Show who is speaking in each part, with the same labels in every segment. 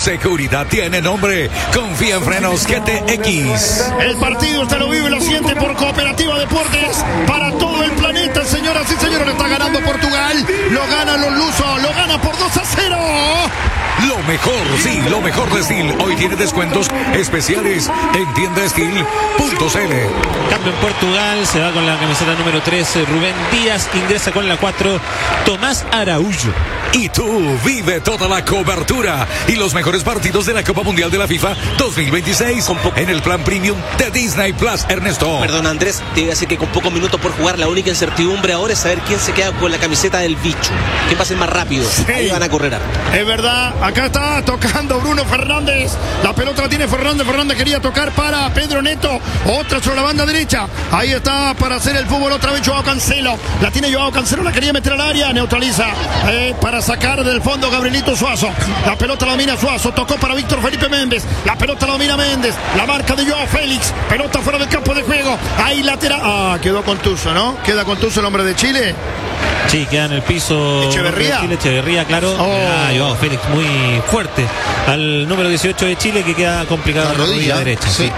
Speaker 1: seguridad tiene nombre. Confía en Frenos GTX.
Speaker 2: El partido usted lo vive y lo siente por Cooperativa Deportes. Para todo el planeta, señoras y señores, le está ganando Portugal. Lo ganan los lusos, lo gana por 2-0.
Speaker 1: Lo mejor, sí, lo mejor de Steel. Hoy tiene descuentos especiales en tiendastil.cl.
Speaker 3: Cambio en Portugal, se va con la camiseta número 3 Rubén Díaz, ingresa con la 4 Tomás Araújo.
Speaker 1: Y tú vive toda la cobertura y los mejores partidos de la Copa Mundial de la FIFA 2026 en el plan premium de Disney Plus, Ernesto.
Speaker 4: Perdón, Andrés, te iba a decir que con pocos minutos por jugar, la única incertidumbre ahora es saber quién se queda con la camiseta del bicho. ¿Quién pase más rápido?
Speaker 2: Sí.
Speaker 4: Ahí van a correr.
Speaker 2: Es verdad, acá está tocando Bruno Fernández. La pelota la tiene Fernández. Fernández quería tocar para Pedro Neto. Otra sobre la banda derecha. Ahí está para hacer el fútbol otra vez Joao Cancelo. La tiene Joao Cancelo, la quería meter al área. Neutraliza para sacar del fondo Gabrielito Suazo. La pelota la domina Suazo. Tocó para Víctor Felipe Méndez. La pelota la domina Méndez. La marca de Joao Félix. Pelota fuera del campo de juego. Ahí lateral. Ah, quedó contuso, ¿no? Queda contuso el hombre de Chile.
Speaker 3: Sí, queda en el piso
Speaker 2: Echeverría.
Speaker 3: Chile, Echeverría, claro. Joao Félix muy fuerte al número 18 de Chile, que queda complicado en la rodilla derecha.
Speaker 2: Sí.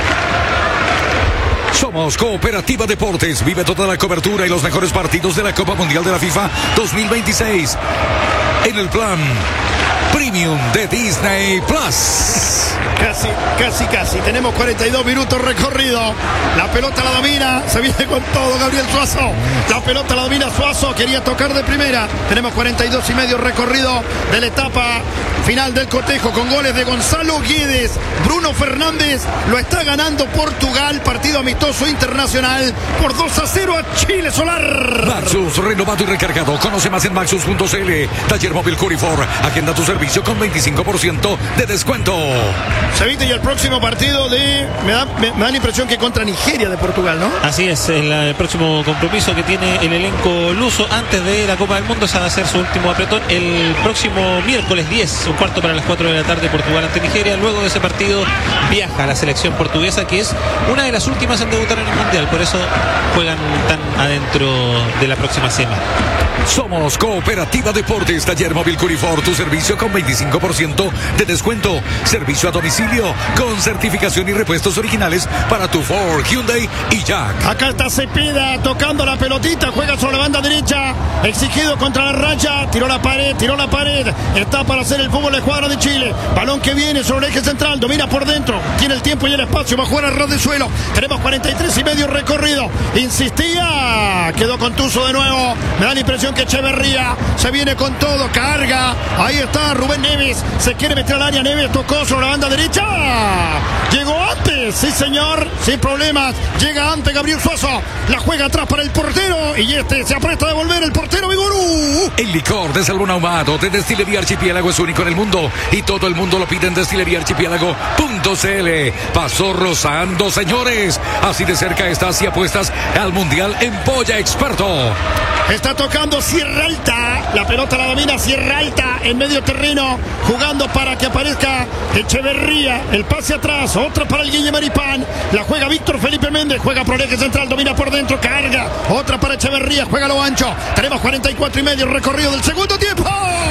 Speaker 1: Somos Cooperativa Deportes. Vive toda la cobertura y los mejores partidos de la Copa Mundial de la FIFA 2026 en el plan premium de Disney Plus.
Speaker 2: Casi. Tenemos 42 minutos recorrido. La pelota la domina. Se viene con todo Gabriel Suazo. La pelota la domina Suazo. Quería tocar de primera. Tenemos 42 y medio recorrido de la etapa final del cotejo con goles de Gonzalo Guedes. Bruno Fernández. Lo está ganando Portugal. Partido amistoso internacional por 2-0 a Chile Solar.
Speaker 1: Maxus, renovado y recargado. Conoce más en maxus.cl. Taller móvil Curifor. Agenda tu servicio con 25% de descuento.
Speaker 2: Sevita, y el próximo partido me da la impresión que contra Nigeria de Portugal, ¿no?
Speaker 3: Así es, el próximo compromiso que tiene el elenco luso antes de la Copa del Mundo. Se va a hacer su último apretón el próximo miércoles 10, un cuarto para las 4 de la tarde, Portugal ante Nigeria. Luego de ese partido viaja a la selección portuguesa, que es una de las últimas en debutar en el Mundial. Por eso juegan tan adentro de la próxima semi.
Speaker 1: Somos Cooperativa Deportes, Taller móvil Curifor, tu servicio con 25% de descuento. Servicio a domicilio con certificación y repuestos originales para tu Ford, Hyundai y Jack.
Speaker 2: Acá está Cepeda tocando la pelotita, juega sobre la banda derecha, exigido contra la raya, tiró la pared, está para hacer el fútbol de escuadra de Chile. Balón que viene sobre el eje central, domina por dentro, tiene el tiempo y el espacio, va a jugar a ras de suelo. Tenemos 43 y medio recorrido. Insistía, quedó contuso de nuevo. Me da la impresión que Echeverría se viene con todo, carga. Ahí está Rubén Neves, se quiere meter al área. Neves tocó sobre la banda derecha, llegó antes, sí señor, sin problemas, llega antes Gabriel Suazo, la juega atrás para el portero y se apresta a devolver el portero Vigorú.
Speaker 1: El licor de salmón ahumado de Destilería Archipiélago es único en el mundo y todo el mundo lo pide en destileriaarchipiélago.cl. Pasó rozando, señores, así de cerca está, si apuestas al Mundial en Polla Experto.
Speaker 2: Está tocando Sierra Alta, la pelota la domina Sierra Alta en medio terreno, jugando para que aparezca Echeverría, el pase atrás, otra para el Guille Maripán, la juega Víctor Felipe Méndez, juega por el eje central, domina por dentro, carga, otra para Echeverría, juega lo ancho. Tenemos 44 y medio recorrido del segundo tiempo.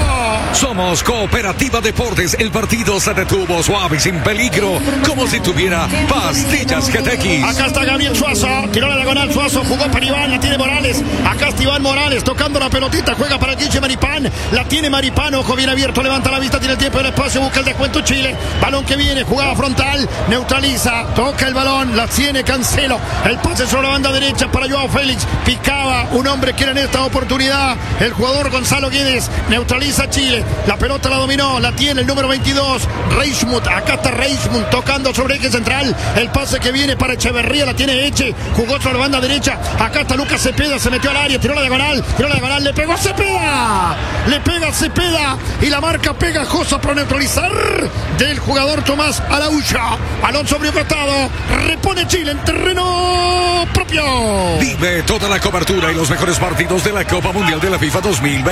Speaker 1: Somos Cooperativa Deportes, el partido se detuvo suave y sin peligro, como si tuviera pastillas GTX.
Speaker 2: Acá está Gabriel Suazo, tiró la diagonal, Suazo jugó para Iván, la tiene Morales, acá está Iván Morales tocando la pelotita, juega para Guille Maripán, la tiene Maripán, ojo bien abierto, levanta la vista, tiene el tiempo y el espacio, busca el descuento Chile, balón que viene, jugada frontal, neutraliza, toca el balón, la tiene Cancelo, el pase sobre la banda derecha para Joao Félix, picaba un hombre que era en esta oportunidad, el jugador Gonzalo Guedes, neutraliza Chile, la pelota la dominó, la tiene el número 22, Reichmuth, acá está Reichmuth tocando sobre el eje central, el pase que viene para Echeverría, la tiene Eche, jugó sobre la banda derecha, acá está Lucas Cepeda, se metió al área, tiró la diagonal, le pegó a Cepeda, le pega a Cepeda y la marca pegajosa para neutralizar del jugador Tomás Araújo, balón sobre un costado, repone Chile en terreno propio.
Speaker 1: Vive toda la cobertura y los mejores partidos de la Copa Mundial de la FIFA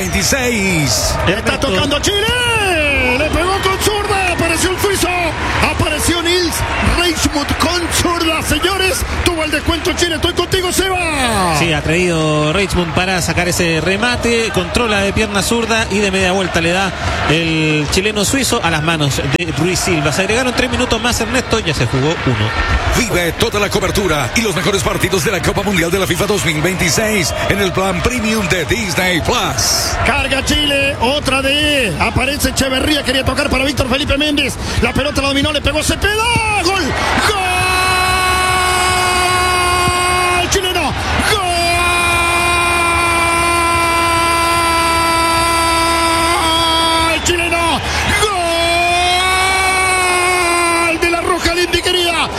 Speaker 1: 2026.
Speaker 2: Está tocando Chile, le pegó con zurda, apareció el suizo, apareció Nils Reichmuth con zurda, señores, tuvo el descuento Chile, estoy contigo Diego Seba.
Speaker 3: Sí, atrevido Richmond para sacar ese remate, controla de pierna zurda y de media vuelta le da el chileno suizo a las manos de Ruiz Silva. Se agregaron 3 minutos más, Ernesto, ya se jugó 1.
Speaker 1: Vive toda la cobertura y los mejores partidos de la Copa Mundial de la FIFA 2026 en el plan premium de Disney Plus.
Speaker 2: Carga Chile, otra de aparece Echeverría, quería tocar para Víctor Felipe Méndez, la pelota la dominó, le pegó Cepeda, gol, gol chileno, gol chileno, gol de la Roja Lindy querida,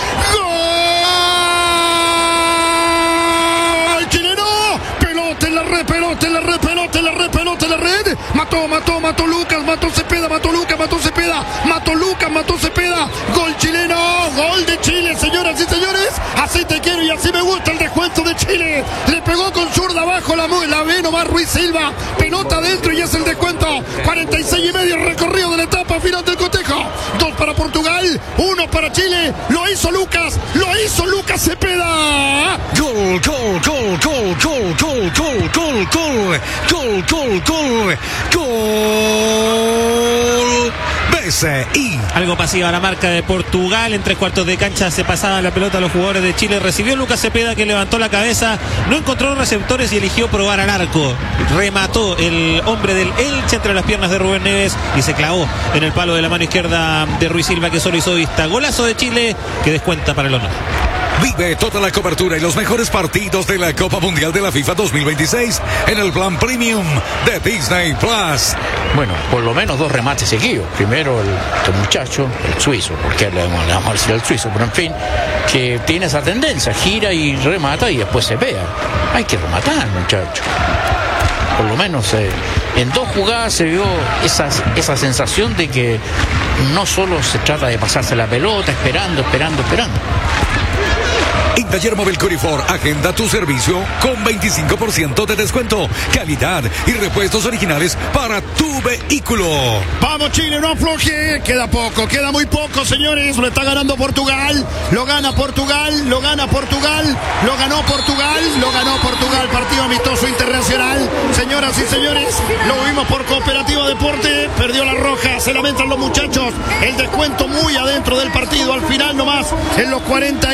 Speaker 2: gol chileno, pelota en la red, pelota en la red, pelota en la red, pelota en la red, mató Lucas, mató Cepeda, mató Lucas, mató Cepeda, mató Lucas, mató Cepeda, gol chileno, gol de Chile, señoras y señores, así te quiero y así me gusta el descuento de Chile, le pegó con zurda abajo, la ve nomás Ruiz Silva, pelota adentro y es el descuento, 46,5 recorrido de la etapa final del cotejo, 2 para Portugal, 1 para Chile, lo hizo Lucas Cepeda.
Speaker 1: Gol, gol, gol, gol, gol, gol, gol, gol, gol, gol, gol, gol, gol. BCI.
Speaker 3: Algo pasiva la marca de Portugal. En 3/4 de cancha se pasaba la pelota a los jugadores de Chile. Recibió Lucas Cepeda, que levantó la cabeza, no encontró los receptores y eligió probar al arco. Remató el hombre del Elche entre las piernas de Rubén Neves y se clavó en el palo de la mano izquierda de Ruiz Silva, que solo hizo vista. Golazo de Chile que descuenta para el honor.
Speaker 1: Vive toda la cobertura y los mejores partidos de la Copa Mundial de la FIFA 2026 en el plan premium de Disney Plus.
Speaker 5: Bueno, por lo menos 2 remates seguidos. Primero este muchacho, el suizo, porque le vamos a decir el suizo, pero en fin, que tiene esa tendencia, gira y remata y después se pega. Hay que rematar, muchacho. Por lo menos en 2 jugadas se vio esa sensación de que no solo se trata de pasarse la pelota, esperando.
Speaker 1: En Taller Móvil Curifor, agenda tu servicio con 25% de descuento, calidad y repuestos originales para tu vehículo.
Speaker 2: Vamos Chile, no afloje, queda poco, queda muy poco, señores, lo está ganando Portugal, lo gana Portugal, lo gana Portugal, lo ganó Portugal, lo ganó Portugal, partido amistoso internacional, señoras y señores, lo vimos por Cooperativa Deporte, perdió la Roja, se lamentan los muchachos, el descuento muy adentro del partido, al final nomás, en los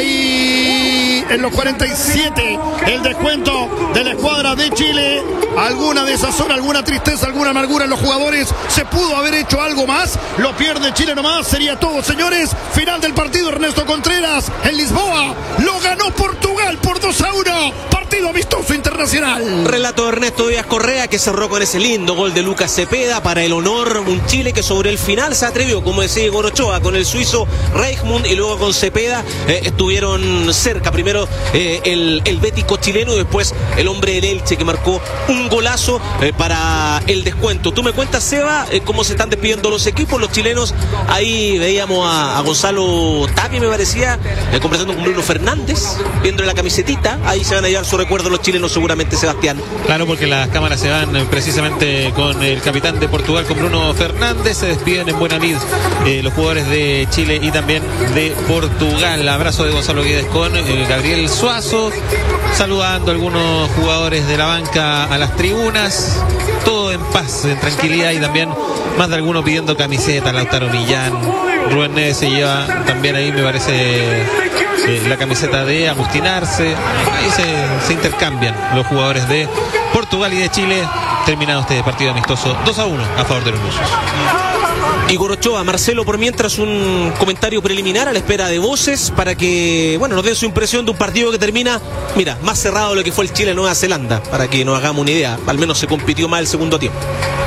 Speaker 2: 47, el descuento de la escuadra de Chile. Alguna desazón, alguna tristeza, alguna amargura en los jugadores. Se pudo haber hecho algo más. Lo pierde Chile nomás. Sería todo, señores. Final del partido, Ernesto Contreras en Lisboa. Lo ganó Portugal por 2-1. Partido amistoso internacional.
Speaker 4: Relato de Ernesto Díaz Correa, que cerró con ese lindo gol de Lucas Cepeda para el honor. Un Chile que sobre el final se atrevió, como decía Igor Ochoa, con el suizo Reichmund y luego con Cepeda. Estuvieron cerca. Primero el bético chileno y después el hombre del Elche, que marcó un golazo para el descuento. Tú me cuentas, Seba, cómo se están despidiendo los equipos, los chilenos. Ahí veíamos a Gonzalo Tapia, me parecía, conversando con Bruno Fernández, viéndole la camisetita. Ahí se van a llevar su recuerdo los chilenos seguramente, Sebastián.
Speaker 3: Claro, porque las cámaras se van precisamente con el capitán de Portugal, con Bruno Fernández. Se despiden en buena lid los jugadores de Chile y también de Portugal. Abrazo de Gonzalo Guedes con Gabriel Suazo, saludando a algunos jugadores de la banca a las tribunas, todo en paz, en tranquilidad, y también más de algunos pidiendo camiseta. Lautaro Millán, Rubén Neves se lleva también ahí, me parece, la camiseta de Agustinarse. Ahí se intercambian los jugadores de Portugal y de Chile. Terminado este partido amistoso 2-1 a favor de los lusos.
Speaker 4: Igor Ochoa, Marcelo, por mientras un comentario preliminar a la espera de voces para que, bueno, nos den su impresión de un partido que termina, mira, más cerrado de lo que fue el Chile-Nueva Zelanda, para que nos hagamos una idea. Al menos se compitió más el segundo tiempo.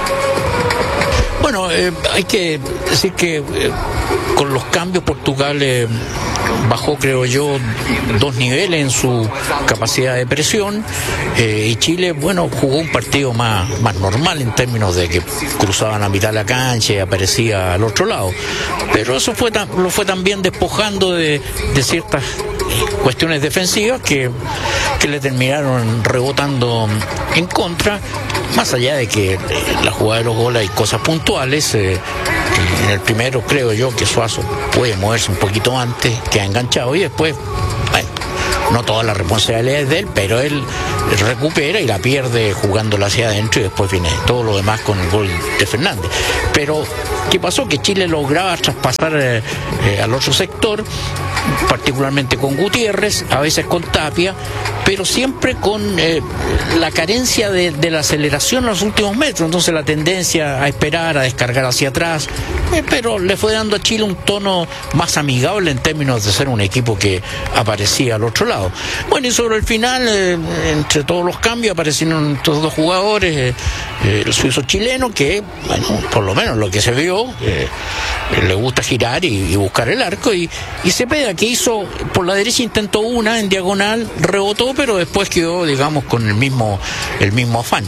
Speaker 5: Bueno, hay que decir que con los cambios Portugal bajó, creo yo, 2 niveles en su capacidad de presión, y Chile, bueno, jugó un partido más normal en términos de que cruzaban a mitad de la cancha y aparecía al otro lado, pero eso lo fue también despojando de ciertas cuestiones defensivas que le terminaron rebotando en contra, más allá de que la jugada de los goles hay cosas puntuales. En el primero creo yo que Suazo puede moverse un poquito antes, queda enganchado, y después, bueno, no toda la responsabilidad es de él, pero él recupera y la pierde jugándola hacia adentro y después viene todo lo demás con el gol de Fernández. Pero ¿qué pasó? Que Chile lograba traspasar al otro sector, particularmente con Gutiérrez, a veces con Tapia, pero siempre con la carencia de la aceleración en los últimos metros. Entonces la tendencia a esperar, a descargar hacia atrás, pero le fue dando a Chile un tono más amigable en términos de ser un equipo que aparecía al otro lado. Bueno, y sobre el final, entre todos los cambios, aparecieron estos dos jugadores, el suizo chileno, que, bueno, por lo menos lo que se vio, le gusta girar y buscar el arco, y Cepeda, que hizo por la derecha, intentó una en diagonal, rebotó, pero después quedó, digamos, con el mismo afán.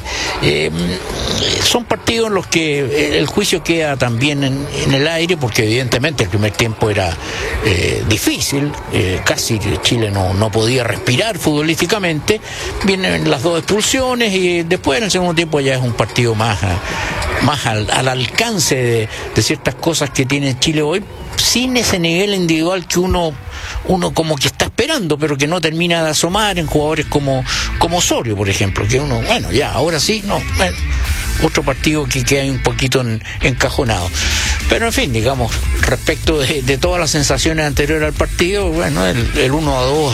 Speaker 5: Son partidos en los que el juicio queda también en el aire, porque evidentemente el primer tiempo era difícil, casi Chile no podía respirar futbolísticamente. Vienen las dos expulsiones y después en el segundo tiempo ya es un partido más al alcance de ciertas cosas que tiene Chile hoy, sin ese nivel individual que uno como que está esperando, pero que no termina de asomar en jugadores como Osorio, por ejemplo, que uno, bueno, ya, ahora sí, no, bueno, otro partido que queda un poquito encajonado. Pero en fin, digamos, respecto de todas las sensaciones anteriores al partido, bueno, el 1-2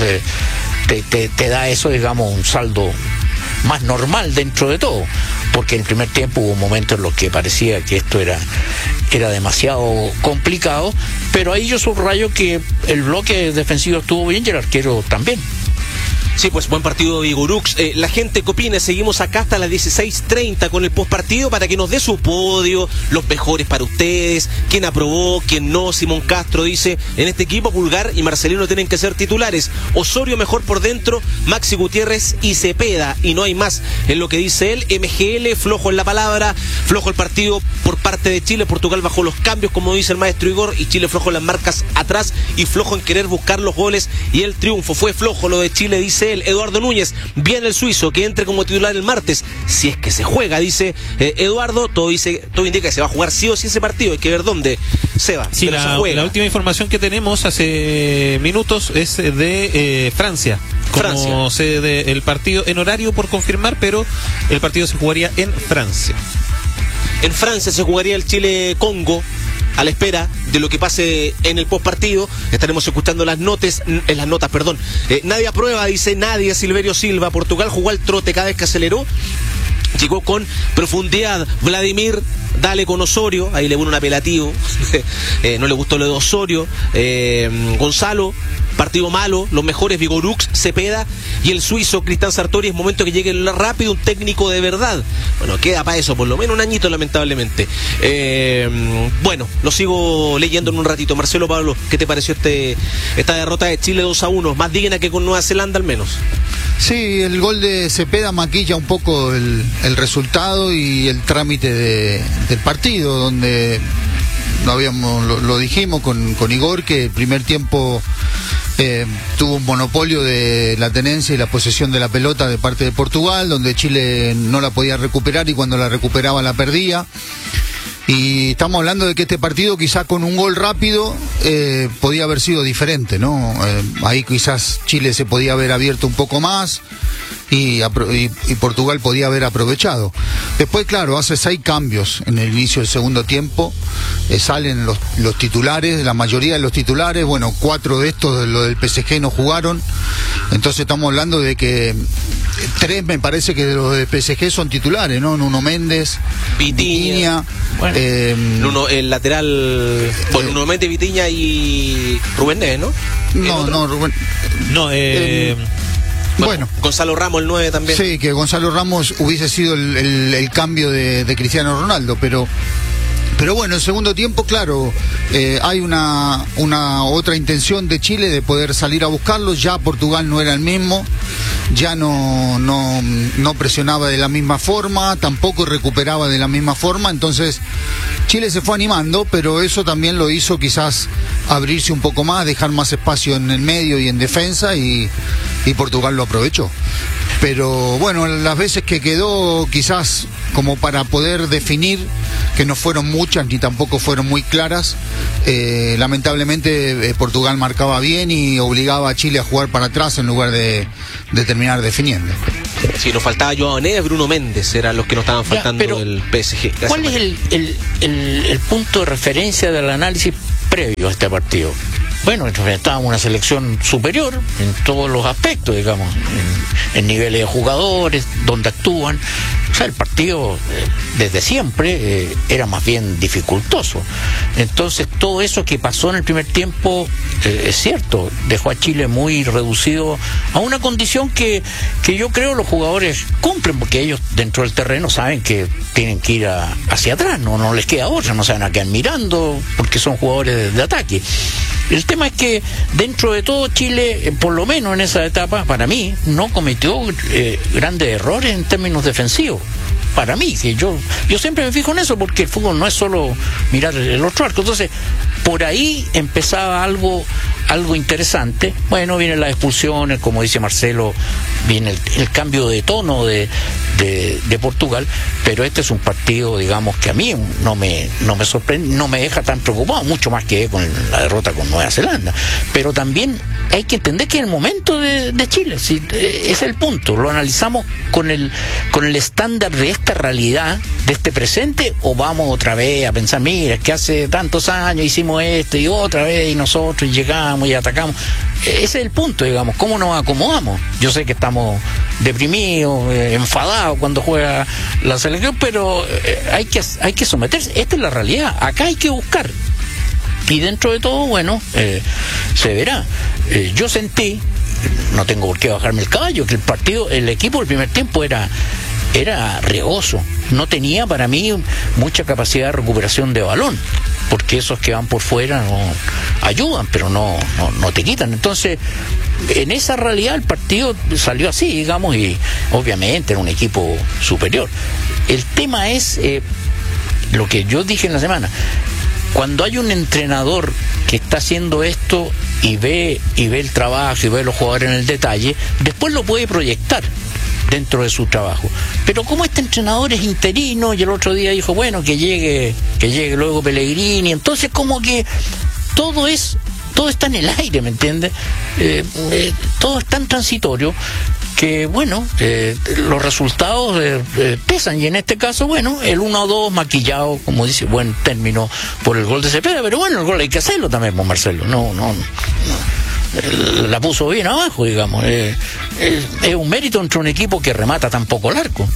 Speaker 5: te da eso, digamos, un saldo más normal dentro de todo, porque en el primer tiempo hubo momentos en los que parecía que esto era demasiado complicado, pero ahí yo subrayo que el bloque defensivo estuvo bien y el arquero también.
Speaker 4: Sí, pues buen partido de Vigorux. La gente que opina, seguimos acá hasta las 16:30 con el postpartido para que nos dé su podio, los mejores para ustedes, quién aprobó, quién no. Simón Castro dice, en este equipo Pulgar y Marcelino tienen que ser titulares. Osorio mejor por dentro, Maxi Gutiérrez y Cepeda, y no hay más, es lo que dice él. MGL, flojo en la palabra, flojo el partido por parte de Chile. Portugal bajó los cambios, como dice el maestro Igor, y Chile flojo en las marcas atrás y flojo en querer buscar los goles y el triunfo. Fue flojo lo de Chile, dice él. Eduardo Núñez, bien el suizo, que entre como titular el martes, si es que se juega, dice Eduardo. Todo indica que se va a jugar sí o sí ese partido, hay que ver dónde se va.
Speaker 3: Sí, la última información que tenemos hace minutos es de Francia, como sede del partido, en horario por confirmar, pero el partido se jugaría en Francia.
Speaker 4: En Francia se jugaría el Chile-Congo, a la espera de lo que pase en el postpartido. Estaremos escuchando las notas. Nadie aprueba, dice Nadia Silverio Silva. Portugal jugó al trote cada vez que aceleró. Llegó con profundidad. Vladimir, dale con Osorio. Ahí le pone un apelativo. No le gustó lo de Osorio. Gonzalo, partido malo. Los mejores Vigorux, Cepeda y el suizo Cristian Sartori. Es momento que llegue rápido un técnico de verdad. Bueno, queda para eso por lo menos un añito, lamentablemente. Bueno, lo sigo leyendo en un ratito. Marcelo, Pablo, ¿qué te pareció esta derrota de Chile 2-1? Más digna que con Nueva Zelanda al menos.
Speaker 2: Sí, el gol de Cepeda maquilla un poco el resultado y el trámite del partido, donde lo dijimos con Igor, que el primer tiempo tuvo un monopolio de la tenencia y la posesión de la pelota de parte de Portugal, donde Chile no la podía recuperar y cuando la recuperaba la perdía. Y estamos hablando de que este partido quizás con un gol rápido podía haber sido diferente, ¿no? Ahí quizás Chile se podía haber abierto un poco más y Portugal podía haber aprovechado. Después, claro, hace 6 cambios en el inicio del segundo tiempo, salen los titulares, la mayoría de los titulares, bueno, 4 de estos, lo del PSG, no jugaron. Entonces estamos hablando de que 3 me parece que de los del PSG son titulares, ¿no? Nuno Méndez, Vitinha,
Speaker 4: bueno, el lateral, bueno, Nuno Méndez, Vitinha y Rubén Neves, ¿no?
Speaker 2: No, Rubén.
Speaker 3: No,
Speaker 2: bueno,
Speaker 4: Gonzalo Ramos, el 9 también.
Speaker 2: Sí, que Gonzalo Ramos hubiese sido el cambio de Cristiano Ronaldo, pero bueno, en segundo tiempo, claro, hay una otra intención de Chile de poder salir a buscarlo. Ya Portugal no era el mismo, ya no presionaba de la misma forma, tampoco recuperaba de la misma forma. Entonces Chile se fue animando, pero eso también lo hizo quizás abrirse un poco más, dejar más espacio en el medio y en defensa, y Portugal lo aprovechó. Pero bueno, las veces que quedó quizás
Speaker 6: como para poder definir, que no fueron muchas ni tampoco fueron muy claras. Lamentablemente Portugal marcaba bien y obligaba a Chile a jugar para atrás en lugar de terminar definiendo.
Speaker 4: Sí, nos faltaba Joao Neves, Bruno Méndez, eran los que nos estaban faltando del PSG. Gracias,
Speaker 5: ¿cuál es el punto de referencia del análisis previo a este partido? Bueno, enfrentábamos una selección superior en todos los aspectos, digamos, en niveles de jugadores, donde actúan. O sea, el partido desde siempre era más bien dificultoso. Entonces, todo eso que pasó en el primer tiempo, es cierto, dejó a Chile muy reducido a una condición que yo creo los jugadores cumplen, porque ellos dentro del terreno saben que tienen que ir hacia atrás, no les queda otra, no se van a quedar mirando, porque son jugadores de ataque. El tema es que dentro de todo Chile, por lo menos en esa etapa, para mí, no cometió grandes errores en términos defensivos. Para mí, que yo siempre me fijo en eso, porque el fútbol no es solo mirar el otro arco. Entonces, por ahí empezaba algo interesante. Bueno, vienen las expulsiones, como dice Marcelo, viene el cambio de tono de Portugal, pero este es un partido, digamos, que a mí no me sorprende, no me deja tan preocupado, mucho más que con la derrota con Nueva Zelanda. Pero también hay que entender que es el momento de Chile, ¿sí? Es el punto. Lo analizamos con el estándar de esta realidad, de este presente, o vamos otra vez a pensar, mira, es que hace tantos años hicimos esto y otra vez y nosotros llegamos y atacamos. Ese es el punto, digamos, cómo nos acomodamos. Yo sé que estamos deprimidos, enfadados cuando juega la selección, pero hay que someterse. Esta es la realidad, acá hay que buscar. Y dentro de todo, bueno, se verá. Yo sentí, no tengo por qué bajarme el caballo, que el equipo del primer tiempo era riesgoso. No tenía, para mí, mucha capacidad de recuperación de balón, porque esos que van por fuera no ayudan, pero no te quitan. Entonces, en esa realidad el partido salió así, digamos, y obviamente era un equipo superior. El tema es lo que yo dije en la semana. Cuando hay un entrenador que está haciendo esto y ve el trabajo y ve a los jugadores en el detalle, después lo puede proyectar dentro de su trabajo. Pero como este entrenador es interino y el otro día dijo, bueno, que llegue luego Pellegrini, entonces como que todo está en el aire, ¿me entiendes? Todo es tan transitorio que, bueno, los resultados pesan, y en este caso, bueno, el 1-2 maquillado, como dice, buen término, por el gol de Cepeda, pero bueno, el gol hay que hacerlo también, con Marcelo, no la puso bien abajo, digamos. Es un mérito entre un equipo que remata tan poco el arco.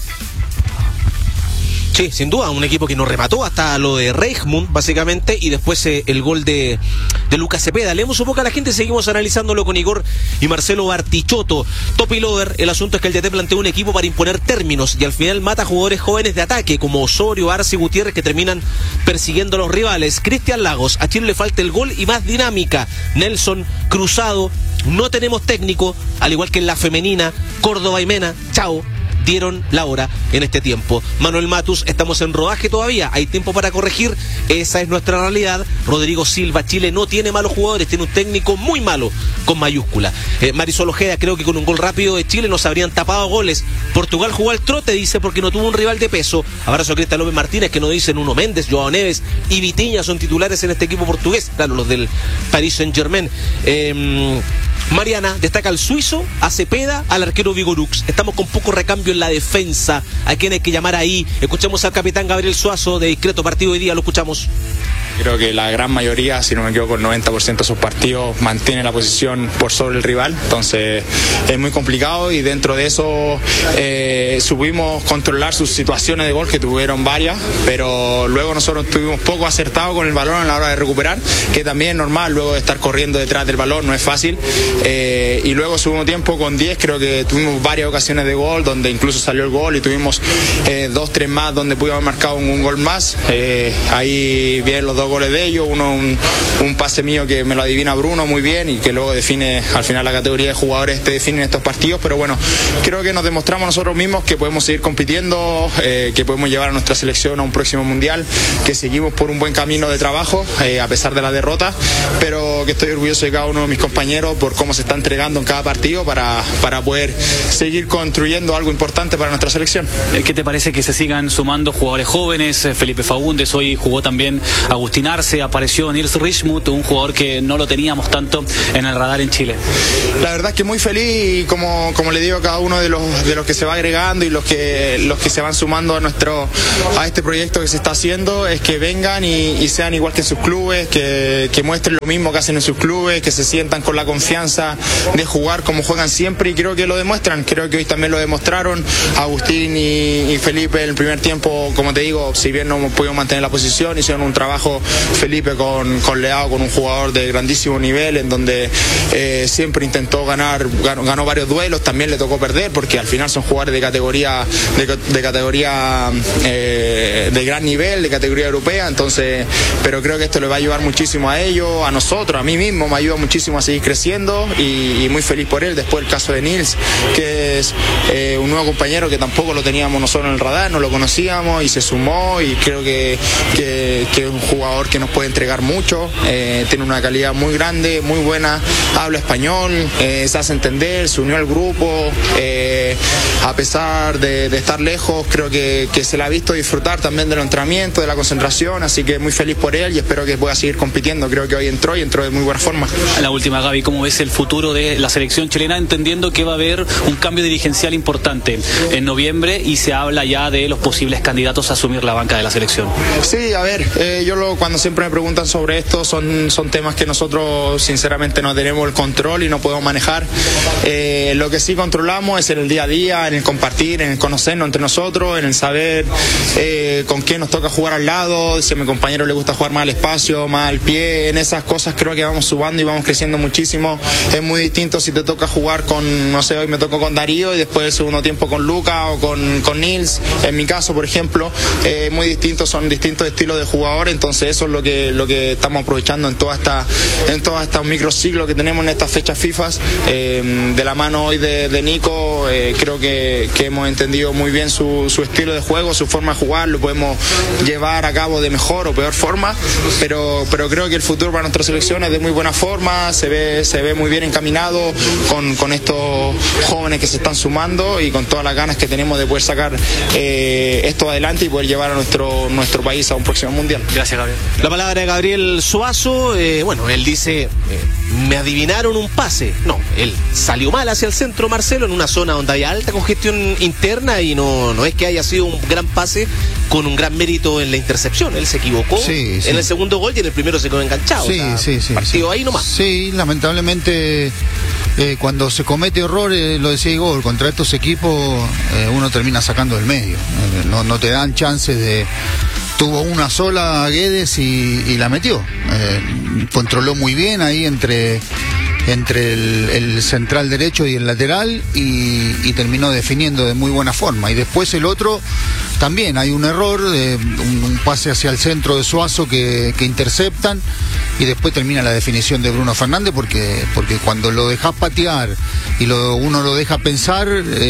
Speaker 4: Sí, sin duda, un equipo que nos remató hasta lo de Reichmund, básicamente, y después el gol de Lucas Cepeda. Leemos un poco a la gente, seguimos analizándolo con Igor y Marcelo Bartichotto. Top y Lover, el asunto es que el DT planteó un equipo para imponer términos y al final mata jugadores jóvenes de ataque, como Osorio, Arce y Gutiérrez, que terminan persiguiendo a los rivales. Cristian Lagos, a Chile le falta el gol y más dinámica. Nelson Cruzado, no tenemos técnico, al igual que en la femenina. Córdoba y Mena, chao, dieron la hora en este tiempo. Manuel Matus, estamos en rodaje todavía, hay tiempo para corregir, esa es nuestra realidad. Rodrigo Silva, Chile no tiene malos jugadores, tiene un técnico muy malo, con mayúscula. Marisol Ojeda, creo que con un gol rápido de Chile nos habrían tapado goles. Portugal jugó al trote, dice, porque no tuvo un rival de peso. Abrazo a Cristian López Martínez, que nos dicen Nuno Méndez, Joao Neves y Vitinha son titulares en este equipo portugués, claro, los del Paris Saint-Germain. Mariana destaca al suizo, a Cepeda, al arquero Vigorux. Estamos con poco recambio en la defensa. ¿A quién hay que llamar ahí? Escuchemos al capitán Gabriel Suazo de discreto partido hoy día, lo escuchamos.
Speaker 7: Creo que la gran mayoría, si no me equivoco, el 90% de sus partidos mantiene la posición por sobre el rival, entonces es muy complicado, y dentro de eso supimos controlar sus situaciones de gol, que tuvieron varias, pero luego nosotros estuvimos poco acertados con el balón a la hora de recuperar, que también es normal, luego de estar corriendo detrás del balón no es fácil, y luego segundo tiempo con 10 creo que tuvimos varias ocasiones de gol, donde incluso salió el gol, y tuvimos 2-3 más donde pudimos haber marcado un gol más, ahí vienen los dos dos goles de ellos, uno un pase mío que me lo adivina Bruno muy bien y que luego define, al final la categoría de jugadores te definen estos partidos, pero bueno, creo que nos demostramos nosotros mismos que podemos seguir compitiendo, que podemos llevar a nuestra selección a un próximo mundial, que seguimos por un buen camino de trabajo, a pesar de la derrota, pero que estoy orgulloso de cada uno de mis compañeros por cómo se está entregando en cada partido para poder seguir construyendo algo importante para nuestra selección.
Speaker 8: ¿Qué te parece que se sigan sumando jugadores jóvenes? Felipe Faúndez, hoy jugó también Agustín Arce, apareció Nils Richmuth, un jugador que no lo teníamos tanto en el radar en Chile.
Speaker 7: La verdad es que muy feliz y como le digo a cada uno de los que se va agregando y los que se van sumando a este proyecto que se está haciendo, es que vengan y sean igual que en sus clubes, que muestren lo mismo que hacen en sus clubes, que se sientan con la confianza de jugar como juegan siempre, y creo que lo demuestran. Creo que hoy también lo demostraron Agustín y Felipe en el primer tiempo. Como te digo, si bien no pudimos mantener la posición, hicieron un trabajo Felipe con Leao, con un jugador de grandísimo nivel, en donde siempre intentó ganó varios duelos, también le tocó perder porque al final son jugadores de categoría de gran nivel, de categoría europea. Entonces, pero creo que esto le va a ayudar muchísimo a ellos, a nosotros, a mí mismo me ayuda muchísimo a seguir creciendo, y muy feliz por él. Después el caso de Nils, que es un nuevo compañero que tampoco lo teníamos nosotros en el radar, no lo conocíamos y se sumó, y creo que es un jugador que nos puede entregar mucho, tiene una calidad muy grande, muy buena, habla español, se hace entender, se unió al grupo, a pesar de estar lejos, creo que se le ha visto disfrutar también del entrenamiento, de la concentración, así que muy feliz por él y espero que pueda seguir compitiendo. Creo que hoy entró de muy buena forma.
Speaker 8: La última, Gaby, ¿cómo ves el futuro de la selección chilena, entendiendo que va a haber un cambio dirigencial importante en noviembre y se habla ya de los posibles candidatos a asumir la banca de la selección?
Speaker 7: Sí, a ver, cuando siempre me preguntan sobre esto, son temas que nosotros sinceramente no tenemos el control y no podemos manejar. Lo que sí controlamos es en el día a día, en el compartir, en el conocernos entre nosotros, en el saber con quién nos toca jugar al lado, si a mi compañero le gusta jugar más al espacio, más al pie. En esas cosas creo que vamos sumando y vamos creciendo muchísimo. Es muy distinto si te toca jugar con, no sé, hoy me tocó con Darío y después el segundo tiempo con Luca o con Nils, en mi caso por ejemplo, muy distintos, son distintos estilos de jugador. Entonces eso es lo que estamos aprovechando en toda esta microciclo que tenemos en estas fechas FIFA, de la mano hoy de Nico. Creo que hemos entendido muy bien su estilo de juego, su forma de jugar, lo podemos llevar a cabo de mejor o peor forma, pero creo que el futuro para nuestra selección es de muy buena forma, se ve muy bien encaminado con estos jóvenes que se están sumando y con todas las ganas que tenemos de poder sacar esto adelante y poder llevar a nuestro país a un próximo mundial.
Speaker 8: Gracias, Gabriel.
Speaker 4: La palabra de Gabriel Suazo, él dice, me adivinaron un pase. No, él salió mal hacia el centro, Marcelo, en una zona donde hay alta congestión interna, y no es que haya sido un gran pase con un gran mérito en la intercepción. Él se equivocó en el segundo gol y en el primero se quedó enganchado. Partido ahí nomás. Sí, lamentablemente cuando se comete errores, lo decía Igor, contra estos equipos uno termina sacando del medio. No te dan chances de... Tuvo una sola Guedes y la metió. Controló muy bien ahí entre el central derecho y el lateral y terminó definiendo de muy buena forma. Y después el otro también hay un error, un pase hacia el centro de Suazo que interceptan, y después termina la definición de Bruno Fernández porque cuando lo dejas patear y uno lo deja pensar,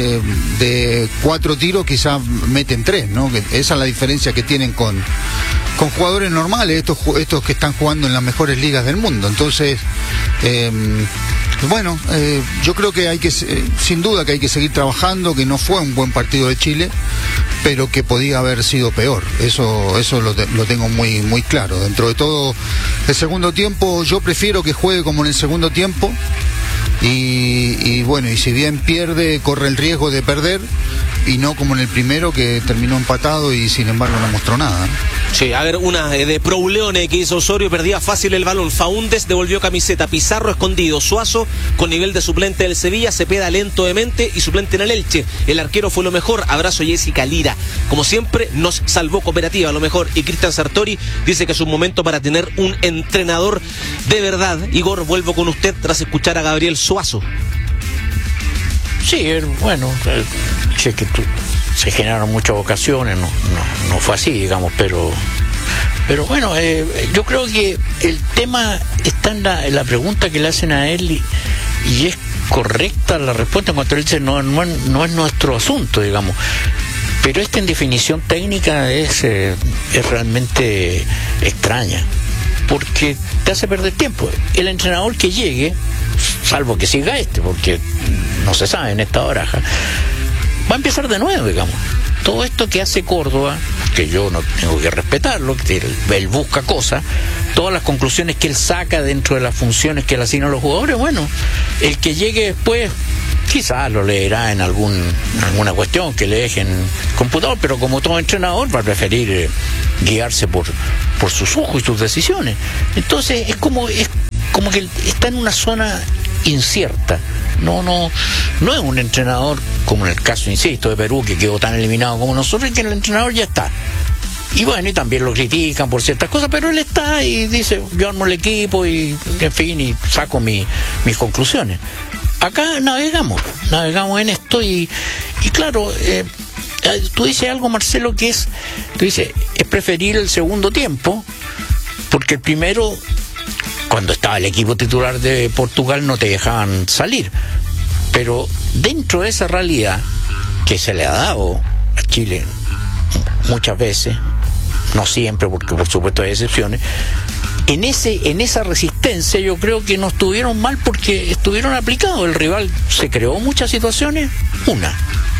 Speaker 4: de 4 tiros quizás meten 3, ¿no? Esa es la diferencia que tienen con jugadores normales, estos que están jugando en las mejores ligas del mundo. Entonces, yo creo que sin duda que hay que seguir trabajando, que no fue un buen partido de Chile, pero que podía haber sido peor. Eso lo tengo muy, muy claro. Dentro de todo, el segundo tiempo, yo prefiero que juegue como en el segundo tiempo, y si bien pierde, corre el riesgo de perder, y no como en el primero, que terminó empatado y sin embargo no mostró nada. Sí, a ver, una de Prouleone que hizo Osorio, perdía fácil el balón. Faúndez devolvió camiseta, Pizarro escondido, Suazo con nivel de suplente del Sevilla, Cepeda lento de mente y suplente en el Elche. El arquero fue lo mejor, abrazo Jessica Lira. Como siempre, nos salvó Cooperativa, lo mejor. Y Cristian Sartori dice que es un momento para tener un entrenador de verdad. Igor, vuelvo con usted tras escuchar a Gabriel Suazo.
Speaker 5: Sí, sé que se generaron muchas ocasiones, no fue así, digamos, pero Pero bueno, yo creo que el tema está en la pregunta que le hacen a él y es correcta la respuesta cuando él dice no es nuestro asunto, digamos. Pero esta en definición técnica es realmente extraña, porque te hace perder tiempo. El entrenador que llegue, salvo que siga porque no se sabe en esta baraja, va a empezar de nuevo, digamos. Todo esto que hace Córdoba, que yo no tengo que respetarlo, que él busca cosas, todas las conclusiones que él saca dentro de las funciones que le asignan los jugadores, bueno, el que llegue después quizás lo leerá en alguna cuestión que le dejen computador, pero como todo entrenador va a preferir guiarse por sus ojos y sus decisiones. Entonces es como que está en una zona incierta. No es un entrenador como en el caso, insisto, de Perú, que quedó tan eliminado como nosotros, y que el entrenador ya está. Y bueno, y también lo critican por ciertas cosas, pero él está y dice, yo armo el equipo y en fin, y saco mis conclusiones. Acá navegamos en esto y claro, tú dices algo, Marcelo, es preferir el segundo tiempo, porque el primero, cuando estaba el equipo titular de Portugal, no te dejaban salir. Pero dentro de esa realidad que se le ha dado a Chile muchas veces, no siempre, porque por supuesto hay excepciones, en esa resistencia yo creo que no estuvieron mal, porque estuvieron aplicados. El rival se creó muchas situaciones, una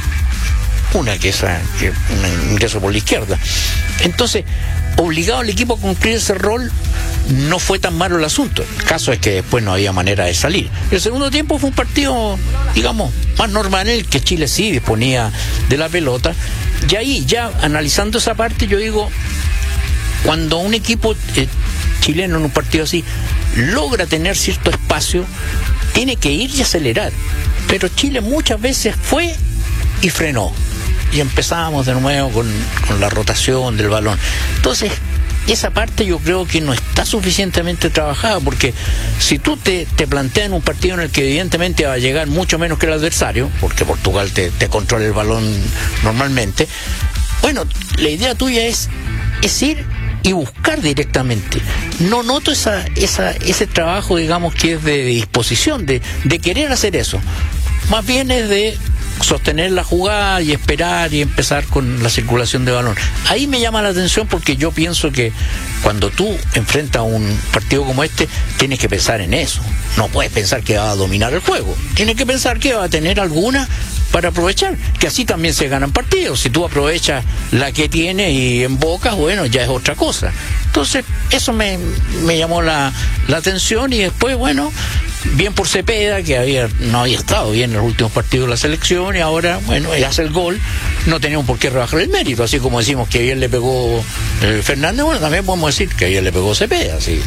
Speaker 5: que es un ingreso por la izquierda. Entonces, obligado al equipo a cumplir ese rol, no fue tan malo el asunto. El caso es que después no había manera de salir. El segundo tiempo fue un partido, digamos, más normal, en el que Chile sí disponía de la pelota. Y ahí, ya analizando esa parte, yo digo, cuando un equipo chileno en un partido así logra tener cierto espacio, tiene que ir y acelerar. Pero Chile muchas veces fue y frenó. Y empezábamos de nuevo con la rotación del balón. Entonces, esa parte yo creo que no está suficientemente trabajada, porque si tú te planteas en un partido en el que evidentemente va a llegar mucho menos que el adversario, porque Portugal te controla el balón normalmente, bueno, la idea tuya es ir y buscar directamente. No noto ese trabajo, digamos, que es de disposición, de querer hacer eso. Más bien es de sostener la jugada y esperar y empezar con la circulación de balón. Ahí me llama la atención, porque yo pienso que cuando tú enfrentas un partido como este, tienes que pensar en eso. No puedes pensar que va a dominar el juego. Tienes que pensar que va a tener alguna para aprovechar, que así también se ganan partidos. Si tú aprovechas la que tienes y embocas, bueno, ya es otra cosa. Entonces, eso me llamó la atención. Y después, bueno, bien por Cepeda, que no había estado bien en los últimos partidos de la selección, y ahora, bueno, él hace el gol. No teníamos por qué rebajar el mérito, así como decimos que ayer le pegó Fernández, bueno, también podemos decir que ayer le pegó Cepeda, así.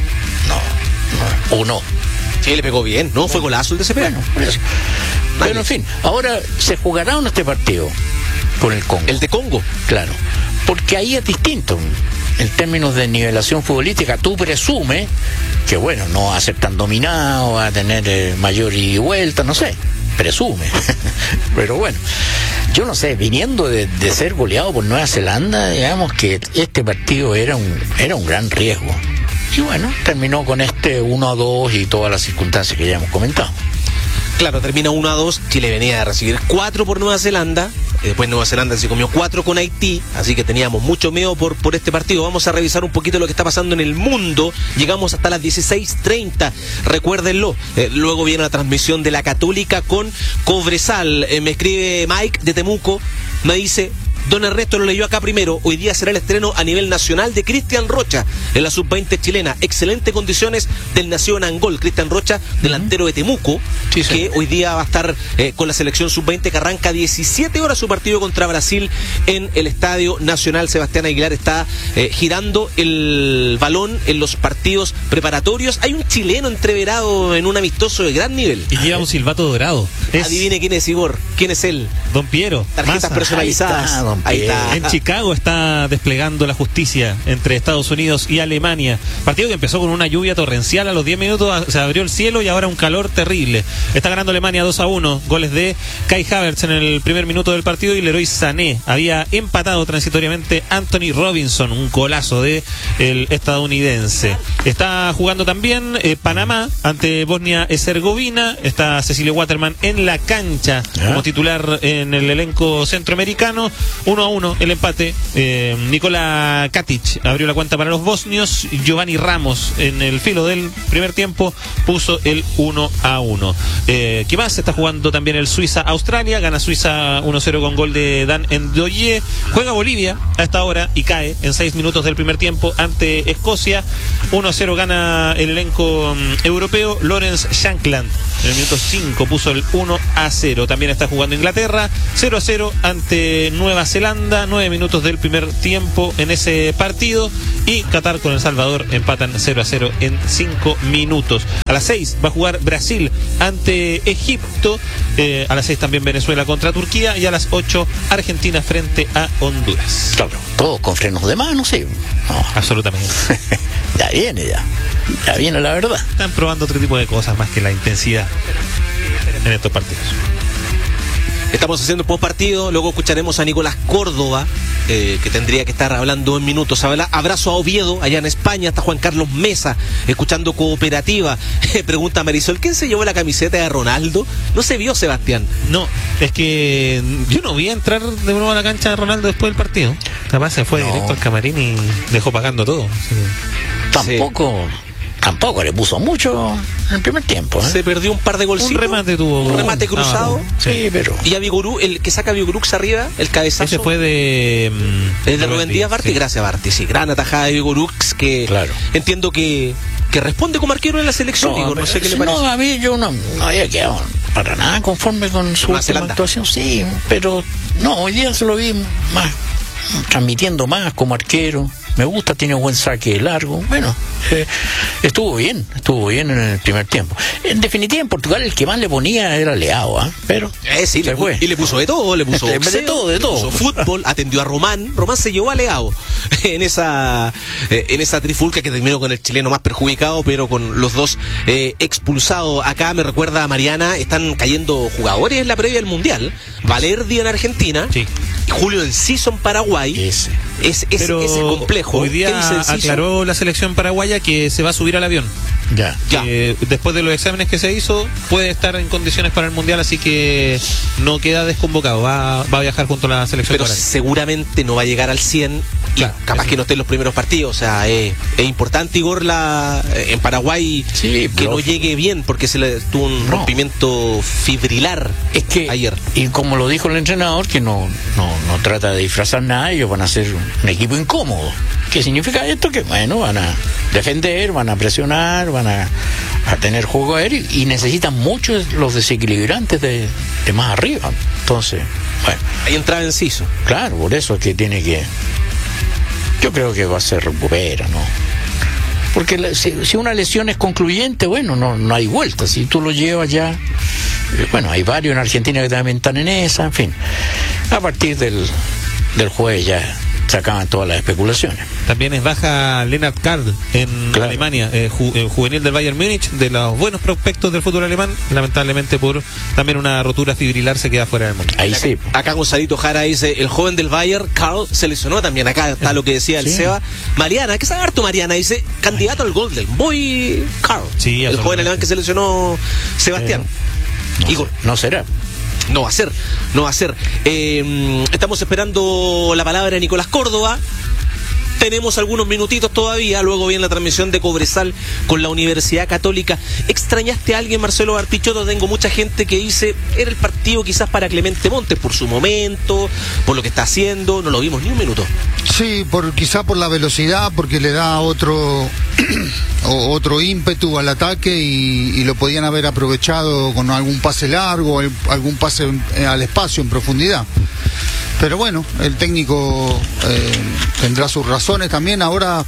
Speaker 5: O no.
Speaker 4: Sí, le pegó bien, ¿no? Fue golazo el de Cepeda.
Speaker 5: Bueno, por eso. Pero en fin, ahora se jugará este partido con el Congo.
Speaker 4: El de Congo.
Speaker 5: Claro, porque ahí es distinto. En términos de nivelación futbolística, tú presumes que, bueno, no va a ser tan dominado, va a tener mayor ida y vuelta, no sé, presume. Pero bueno, yo no sé, viniendo de ser goleado por Nueva Zelanda, digamos que este partido era un gran riesgo. Y bueno, terminó con 1-2 y todas las circunstancias que ya hemos comentado.
Speaker 4: Claro, termina 1-2, Chile venía de recibir 4 por Nueva Zelanda, después Nueva Zelanda se comió 4 con Haití, así que teníamos mucho miedo por este partido. Vamos a revisar un poquito lo que está pasando en el mundo. Llegamos hasta las 16:30, recuérdenlo. Luego viene la transmisión de la Católica con Cobresal. Me escribe Mike de Temuco, me dice: Don Ernesto lo leyó acá primero. Hoy día será el estreno a nivel nacional de Cristian Rocha en la sub-20 chilena. Excelentes condiciones del nacido en Angol. Cristian Rocha, delantero de Temuco, sí, que hoy día va a estar con la selección sub-20, que arranca 17 horas su partido contra Brasil en el Estadio Nacional. Sebastián Aguilar está girando el balón en los partidos preparatorios. Hay un chileno entreverado en un amistoso de gran nivel.
Speaker 3: Y lleva un silbato dorado.
Speaker 4: Adivine quién es, Igor. ¿Quién es él?
Speaker 3: Don Piero.
Speaker 4: Tarjetas
Speaker 3: Massa.
Speaker 4: personalizadas. Ahí está.
Speaker 3: En Chicago está desplegando la justicia entre Estados Unidos y Alemania. Partido que empezó con una lluvia torrencial a los 10 minutos, se abrió el cielo y ahora un calor terrible. Está ganando Alemania 2-1, goles de Kai Havertz en el primer minuto del partido y Leroy Sané. Había empatado transitoriamente Anthony Robinson, un golazo de el estadounidense. Está jugando también Panamá ante Bosnia-Herzegovina. Está Cecilio Waterman en la cancha como titular en el elenco centroamericano. 1-1 el empate. Nikola Katic abrió la cuenta para los bosnios. Giovanni Ramos en el filo del primer tiempo puso el 1-1. ¿Qué más? Está jugando también el Suiza-Australia. Gana Suiza 1-0 con gol de Dan Ndoye. Juega Bolivia a esta hora y cae en 6 minutos del primer tiempo ante Escocia. 1-0 gana el elenco europeo. Lawrence Shankland en el minuto 5 puso el 1-0. También está jugando Inglaterra 0-0 ante Nueva Zelanda. 9 minutos del primer tiempo en ese partido. Y Qatar con El Salvador empatan 0-0 en 5 minutos. A las 6 va a jugar Brasil ante Egipto. A las 6 también Venezuela contra Turquía. Y a las 8 Argentina frente a Honduras.
Speaker 5: Claro, todos con frenos de mano, sí. No.
Speaker 3: Absolutamente.
Speaker 5: Ya viene la verdad.
Speaker 3: Están probando otro tipo de cosas más que la intensidad en estos partidos.
Speaker 4: Estamos haciendo post partido, luego escucharemos a Nicolás Córdoba, que tendría que estar hablando en minutos. Abrazo a Oviedo, allá en España, está Juan Carlos Mesa, escuchando Cooperativa. Pregunta Marisol, ¿quién se llevó la camiseta de Ronaldo? No se vio, Sebastián.
Speaker 3: No, es que yo no vi entrar de nuevo a la cancha de Ronaldo después del partido. Capaz se fue directo al camarín y dejó pagando todo. Sí.
Speaker 5: Tampoco le puso mucho en el primer tiempo.
Speaker 4: Se perdió un par de golcitos.
Speaker 3: Un remate tuvo.
Speaker 4: Un remate cruzado.
Speaker 5: Sí, pero.
Speaker 4: Y a Vigorú, el que saca a Vigorux arriba, el cabezazo.
Speaker 3: Ese fue de
Speaker 4: Rubén Díaz Barty. Sí. Gracias, Barty. Sí, gran atajada de Vigorux que entiendo que responde como arquero en la selección. No sé qué le parece.
Speaker 5: No, a mí yo no había quedado para nada conforme con su última actuación. Sí, pero no, hoy día se lo vi más, transmitiendo más como arquero. Me gusta, tiene un buen saque largo. Bueno, estuvo bien en el primer tiempo. En definitiva, en Portugal el que más le ponía era Leao, pero
Speaker 4: sí, se fue. Y le puso de todo, le puso boxeo, de todo. Le puso fútbol, atendió a Román se llevó a Leao en esa trifulca que terminó con el chileno más perjudicado, pero con los dos expulsados. Acá me recuerda a Mariana, están cayendo jugadores en la previa del Mundial. Valerdi en Argentina, Julio Enciso en Paraguay. Ese complejo.
Speaker 3: Hoy día aclaró la selección paraguaya que se va a subir al avión.
Speaker 5: Ya.
Speaker 3: Después de los exámenes que se hizo, puede estar en condiciones para el Mundial, así que no queda desconvocado. Va a viajar junto a la selección.
Speaker 4: Pero seguramente no va a llegar al 100 y capaz que no esté en los primeros partidos. O sea, es importante, Igor, en Paraguay que no llegue bien porque se le tuvo un rompimiento fibrilar ayer.
Speaker 5: Y como lo dijo el entrenador, que no trata de disfrazar nada, ellos van a ser un equipo incómodo. ¿Qué significa esto? Que bueno, van a defender, van a presionar, van a tener juego aéreo y necesitan mucho los desequilibrantes de más arriba. Entonces, bueno.
Speaker 4: Ahí entraba Enciso.
Speaker 5: Claro, por eso es que tiene que. Yo creo que va a ser recupera, ¿no? Porque si una lesión es concluyente, bueno, no hay vuelta. Si tú lo llevas ya. Bueno, hay varios en Argentina que también están en esa, en fin. A partir del jueves ya se acaban todas las especulaciones.
Speaker 3: También es baja Lennart Kard en Alemania, juvenil del Bayern Múnich, de los buenos prospectos del fútbol alemán. Lamentablemente por también una rotura fibrilar se queda fuera del mundo.
Speaker 4: Ahí sí. Acá Gonzalito Jara dice, el joven del Bayern, Karl, se lesionó también. Acá está lo que decía el Seba. Mariana, ¿qué sabe harto Mariana? Dice, candidato al Golden Boy, Karl.
Speaker 3: Sí,
Speaker 4: el joven alemán que se lesionó, Sebastián. Igor.
Speaker 5: No será.
Speaker 4: No va a ser. Estamos esperando la palabra de Nicolás Córdoba. Tenemos algunos minutitos todavía. Luego viene la transmisión de Cobresal con la Universidad Católica. ¿Extrañaste a alguien, Marcelo Bartichotto? Tengo mucha gente que dice, era el partido quizás para Clemente Montes, por su momento, por lo que está haciendo. No lo vimos ni un minuto.
Speaker 6: Sí, quizá por la velocidad, porque le da otro ímpetu al ataque y lo podían haber aprovechado con algún pase largo, algún pase al espacio en profundidad. Pero bueno, el técnico tendrá sus razones también. Ahora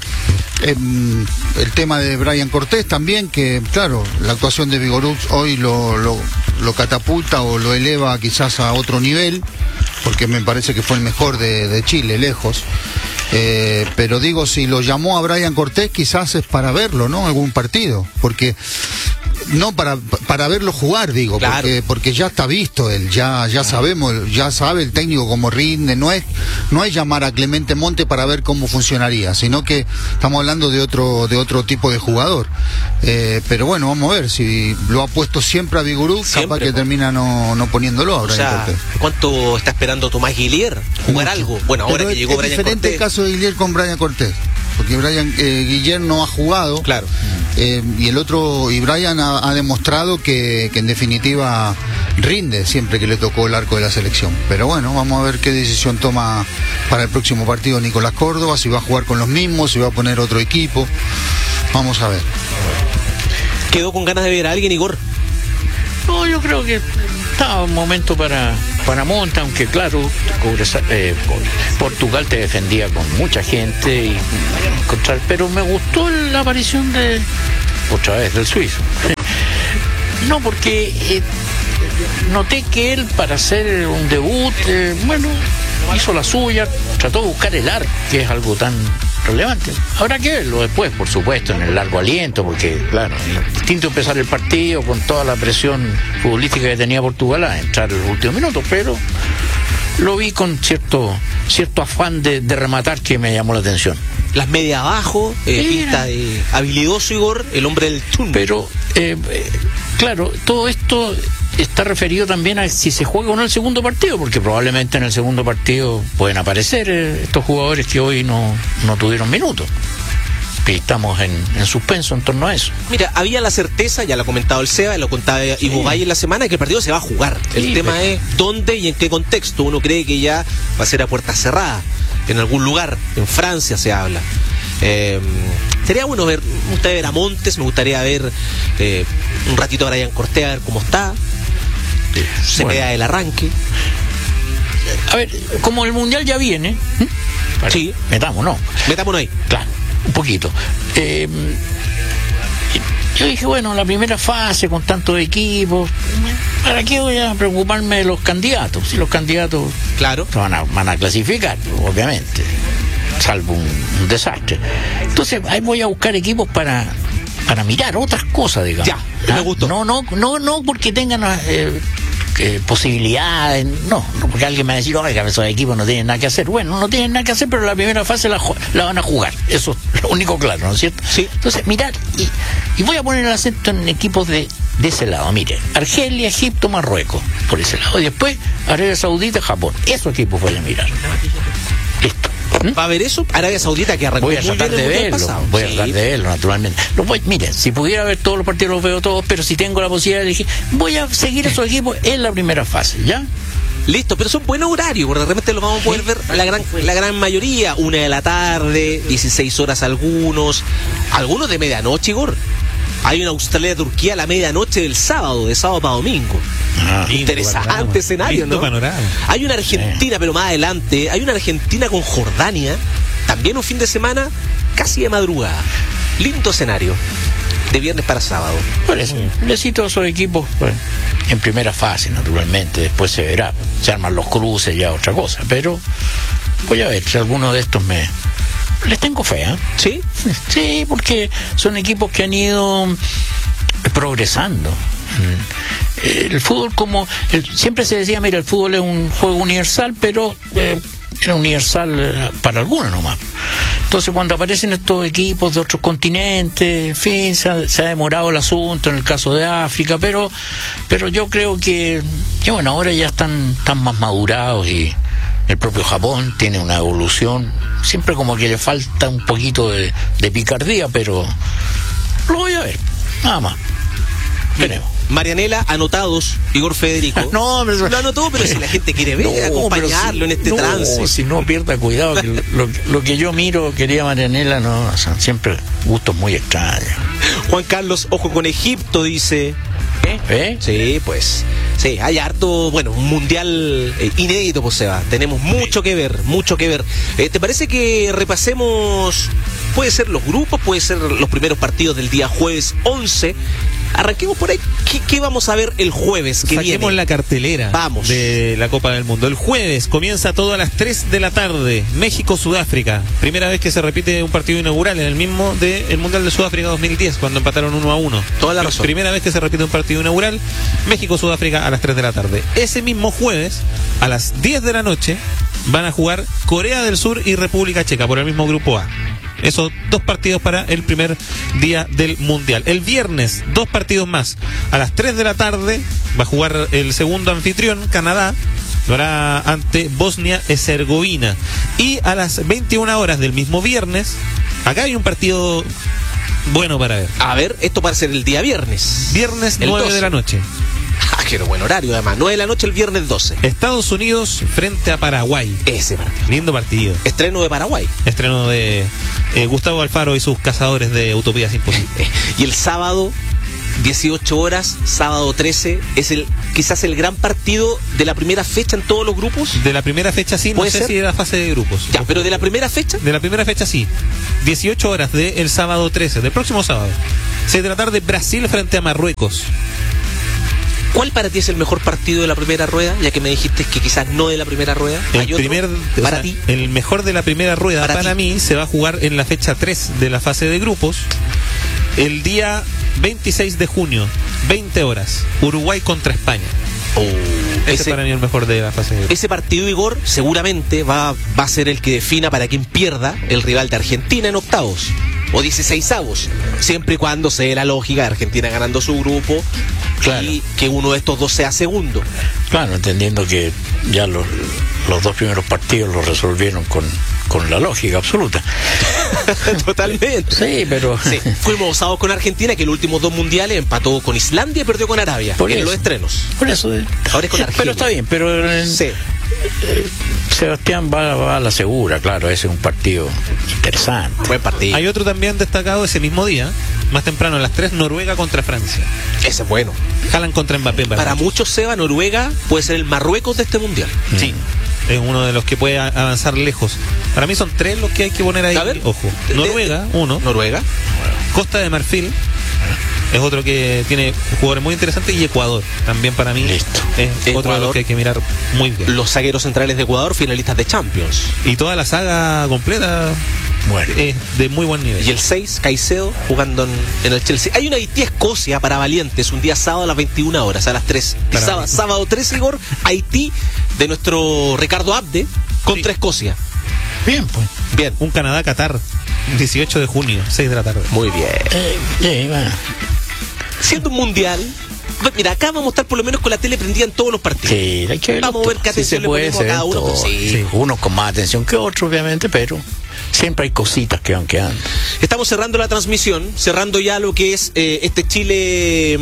Speaker 6: el tema de Brian Cortés también, que claro, la actuación de Vigorux hoy lo catapulta o lo eleva quizás a otro nivel, porque me parece que fue el mejor de Chile, lejos. Pero digo, si lo llamó a Brian Cortés, quizás es para verlo, ¿no? Algún partido, porque no para verlo jugar, digo, claro. porque ya está visto él, ya sabemos, ya sabe el técnico cómo rinde. No es llamar a Clemente Monte para ver cómo funcionaría, sino que estamos hablando de otro tipo de jugador. Pero bueno, vamos a ver, si lo ha puesto siempre a Vigorux, capaz que termina no poniéndolo a Brian Cortés.
Speaker 4: ¿Cuánto está esperando Tomás Guillier? ¿Jugar algo? Bueno, ahora que llegó Brian Cortés. Es diferente
Speaker 6: el caso de Guillier con Brian Cortés, porque Guillier no ha jugado,
Speaker 4: claro.
Speaker 6: Y Brian ha demostrado que en definitiva rinde siempre que le tocó el arco de la selección. Pero bueno, vamos a ver qué decisión toma para el próximo partido Nicolás Córdoba, si va a jugar con los mismos, si va a poner otro equipo. Vamos a ver.
Speaker 4: ¿Quedó con ganas de ver a alguien, Igor?
Speaker 5: No, yo creo que estaba un momento para Monta, aunque claro, Portugal te defendía con mucha gente pero me gustó la aparición otra vez del suizo. No, porque noté que él, para hacer un debut, hizo la suya, trató de buscar el arco, que es algo tan relevante. Habrá que verlo después, por supuesto, en el largo aliento, porque claro, es distinto empezar el partido con toda la presión futbolística que tenía Portugal a entrar en los últimos minutos, pero lo vi con cierto afán de rematar que me llamó la atención.
Speaker 4: Las medias abajo, pinta de habilidoso, Igor, el hombre del chun.
Speaker 5: Pero, claro, todo esto está referido también a si se juega o no el segundo partido, porque probablemente en el segundo partido pueden aparecer estos jugadores que hoy no tuvieron minutos. Y estamos en suspenso en torno a eso.
Speaker 4: Mira, había la certeza, ya lo ha comentado el Seba, lo contaba Ivo Valle en la semana, que el partido se va a jugar. El tema es dónde y en qué contexto. Uno cree que ya va a ser a puerta cerrada, en algún lugar, en Francia se habla. Sería bueno ver a Montes, me gustaría ver un ratito a Brian Cortés, a ver cómo está. Se queda el arranque.
Speaker 5: A ver, como el Mundial ya viene,
Speaker 4: sí,
Speaker 5: metámonos
Speaker 4: ahí.
Speaker 5: Claro, un poquito. Yo dije, bueno, la primera fase con tantos equipos, ¿para qué voy a preocuparme de los candidatos? Si los candidatos,
Speaker 4: claro,
Speaker 5: van a clasificar, obviamente, salvo un desastre. Entonces, ahí voy a buscar equipos para mirar otras cosas, digamos.
Speaker 4: Ya, me gustó.
Speaker 5: No porque tengan posibilidades, no, porque alguien me va a decir, oiga, esos equipos no tienen nada que hacer. Bueno, no tienen nada que hacer, pero la primera fase la van a jugar. Eso es lo único claro, ¿no es cierto?
Speaker 4: Sí.
Speaker 5: Entonces, mirar, y voy a poner el acento en equipos de ese lado. Mire, Argelia, Egipto, Marruecos, por ese lado. Y después, Arabia Saudita, Japón. Esos equipos voy a mirar. Listo.
Speaker 4: ¿Va a haber eso? Arabia Saudita, que arrancó
Speaker 5: voy a tratar de verlo, tratar de verlo, naturalmente. Mire, si pudiera ver todos los partidos, los veo todos, pero si tengo la posibilidad de elegir, voy a seguir esos equipos en la primera fase, ¿ya?
Speaker 4: Listo, pero son buenos horarios, porque de repente los vamos a poder ver la gran mayoría, 1 de la tarde, 16 horas algunos de medianoche, Igor. Hay una Australia-Turquía a la medianoche del sábado, de sábado para domingo. Interesante escenario, ¿no?
Speaker 3: Panorama.
Speaker 4: Hay una Argentina, pero más adelante, hay una Argentina con Jordania, también un fin de semana, casi de madrugada. Lindo escenario, de viernes para sábado.
Speaker 5: Necesito a esos equipos en primera fase, naturalmente, después se verá. Se arman los cruces, ya otra cosa, pero voy a ver si alguno de estos les tengo fe, ¿eh?
Speaker 4: ¿Sí?
Speaker 5: Sí, porque son equipos que han ido progresando. El fútbol, siempre se decía, mira, el fútbol es un juego universal, pero era universal para algunos nomás. Entonces, cuando aparecen estos equipos de otros continentes, en fin, se ha demorado el asunto en el caso de África, pero yo creo que bueno, ahora ya están más madurados, y el propio Japón tiene una evolución, siempre como que le falta un poquito de picardía, pero lo voy a ver, nada más. Veremos.
Speaker 4: Marianela, anotados, Igor Federico.
Speaker 5: No, pero
Speaker 4: lo anotó, pero si la gente quiere ver, acompañarlo en este trance.
Speaker 5: Si no, pierda cuidado, que lo que yo miro, querida Marianela, son siempre gustos muy extraños.
Speaker 4: Juan Carlos, ojo con Egipto, dice.
Speaker 5: ¿Eh?
Speaker 4: Sí, pues. Sí, hay harto, bueno, un mundial inédito, pues Seba. Tenemos mucho que ver, mucho que ver. ¿Te parece que repasemos, puede ser los grupos, puede ser los primeros partidos del día jueves 11? Arranquemos por ahí. ¿Qué vamos a ver el jueves que viene?
Speaker 3: Saquemos la cartelera de la Copa del Mundo. El jueves comienza todo a las 3 de la tarde. México-Sudáfrica. Primera vez que se repite un partido inaugural en el mismo del Mundial de Sudáfrica 2010, cuando empataron 1-1.
Speaker 4: Toda la razón.
Speaker 3: Primera vez que se repite un partido inaugural. México-Sudáfrica a las 3 de la tarde. Ese mismo jueves, a las 10 de la noche, van a jugar Corea del Sur y República Checa por el mismo grupo A. Esos 2 partidos para el primer día del Mundial. El viernes, 2 partidos más. A las 3 de la tarde va a jugar el segundo anfitrión, Canadá. Lo hará ante Bosnia-Herzegovina. Y a las 21 horas del mismo viernes, acá hay un partido bueno para ver.
Speaker 4: A ver, esto va a ser el día viernes.
Speaker 3: Viernes 9 de la noche.
Speaker 4: Qué buen horario, además. 9 de la noche el viernes 12.
Speaker 3: Estados Unidos frente a Paraguay.
Speaker 4: Ese partido.
Speaker 3: Lindo partido.
Speaker 4: Estreno de Paraguay.
Speaker 3: Estreno de Gustavo Alfaro y sus cazadores de utopías imposibles.
Speaker 4: Y el sábado, 18 horas, sábado 13, es quizás el gran partido de la primera fecha en todos los grupos.
Speaker 3: De la primera fecha sí, no sé si de la fase de grupos.
Speaker 4: Ya, pero de la primera fecha.
Speaker 3: De la primera fecha sí. 18 horas del sábado 13, del próximo sábado. 6 de la tarde, Brasil frente a Marruecos.
Speaker 4: ¿Cuál para ti es el mejor partido de la primera rueda? Ya que me dijiste que quizás no de la primera rueda.
Speaker 3: El mejor de la primera rueda para mí se va a jugar en la fecha 3 de la fase de grupos. El día 26 de junio, 20 horas. Uruguay contra España. Ese para mí es el mejor de la fase de grupos.
Speaker 4: Ese partido, Igor, seguramente va a ser el que defina para quien pierda el rival de Argentina en octavos. O 16avos, siempre y cuando se dé la lógica de Argentina ganando su grupo, claro, y que uno de estos dos sea segundo.
Speaker 5: Claro, entendiendo que ya los 2 primeros partidos los resolvieron con la lógica absoluta.
Speaker 4: Totalmente.
Speaker 5: Sí, pero...
Speaker 4: Sí. Fuimos osados con Argentina, que en los últimos 2 mundiales empató con Islandia y perdió con Arabia. En los estrenos.
Speaker 5: Por eso.
Speaker 4: Ahora es con Argentina.
Speaker 5: Pero está bien, pero...
Speaker 4: Sí.
Speaker 5: Sebastián va a la segura, claro, ese es un partido interesante.
Speaker 4: Buen partido.
Speaker 3: Hay otro también destacado ese mismo día, más temprano a las 3, Noruega contra Francia.
Speaker 4: Ese es bueno.
Speaker 3: Haaland contra Mbappé.
Speaker 4: Para muchos, Seba, Noruega puede ser el Marruecos de este mundial.
Speaker 3: Sí. Es uno de los que puede avanzar lejos. Para mí son 3 los que hay que poner ahí.
Speaker 4: A ver,
Speaker 3: ojo. Noruega, uno.
Speaker 4: Noruega.
Speaker 3: Costa de Marfil es otro que tiene jugadores muy interesantes, y Ecuador también para mí.
Speaker 4: Listo.
Speaker 3: Es
Speaker 4: Ecuador,
Speaker 3: otro de los que hay que mirar muy bien.
Speaker 4: Los zagueros centrales de Ecuador, finalistas de Champions.
Speaker 3: Y toda la saga completa, bueno, es de muy buen nivel.
Speaker 4: Y el 6, Caicedo, jugando en el Chelsea. Hay una Haití-Escocia para valientes, un día sábado a las 21 horas, a las 3. Sábado 3, Igor, Haití, de nuestro Ricardo Abde, contra Escocia.
Speaker 5: Bien, pues.
Speaker 4: Bien.
Speaker 3: Un Canadá-Qatar, 18 de junio, 6 de la tarde.
Speaker 4: Muy bien.
Speaker 5: Bueno.
Speaker 4: Siendo un mundial, mira, acá vamos a estar por lo menos con la tele prendida en todos los partidos.
Speaker 5: Sí, hay que verlo.
Speaker 4: Vamos a ver qué atención le ponemos a cada uno.
Speaker 5: Sí. Unos con más atención que otros, obviamente, pero siempre hay cositas que van quedando.
Speaker 4: Estamos cerrando la transmisión, cerrando ya lo que es este Chile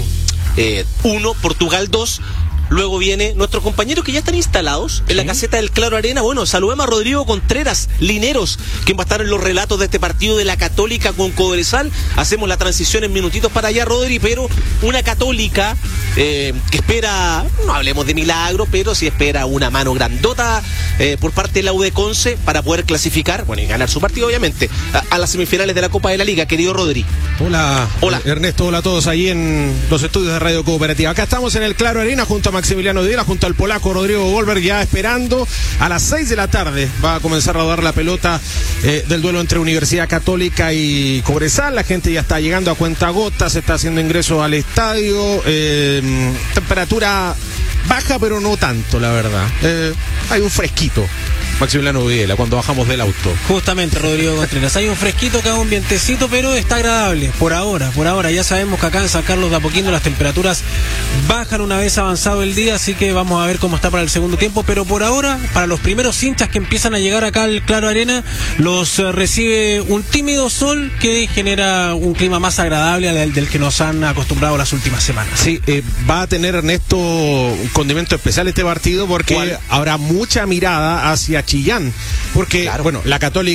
Speaker 4: 1, Portugal 2. Luego viene nuestros compañeros que ya están instalados en la caseta del Claro Arena. Bueno, saludemos a Rodrigo Contreras, Lineros, quien va a estar en los relatos de este partido de la Católica con Cobresal. Hacemos la transición en minutitos para allá, Rodri, pero una Católica que espera, no hablemos de milagro, pero sí espera una mano grandota por parte de la U de Conce para poder clasificar, bueno, y ganar su partido, obviamente, a las semifinales de la Copa de la Liga, querido Rodri.
Speaker 9: Hola, Ernesto, hola a todos ahí en los estudios de Radio Cooperativa. Acá estamos en el Claro Arena junto a Maximiliano Díaz, junto al polaco Rodrigo Goldberg, ya esperando. A las 6 de la tarde va a comenzar a rodar la pelota del duelo entre Universidad Católica y Cobresal. La gente ya está llegando a cuentagotas, se está haciendo ingreso al estadio. Temperatura baja, pero no tanto, la verdad. Hay un fresquito, Maximiliano Videla, cuando bajamos del auto.
Speaker 10: Justamente, Rodrigo Contreras, hay un fresquito, que haga un vientecito, pero está agradable, por ahora. Ya sabemos que acá en San Carlos de Apoquindo las temperaturas bajan una vez avanzado el día, así que vamos a ver cómo está para el segundo tiempo, pero por ahora, para los primeros hinchas que empiezan a llegar acá al Claro Arena, los recibe un tímido sol que genera un clima más agradable al del que nos han acostumbrado las últimas semanas.
Speaker 9: Sí, va a tener, Ernesto, un condimento especial este partido, porque habrá mucha mirada hacia Chillán, porque, claro, bueno, la Católica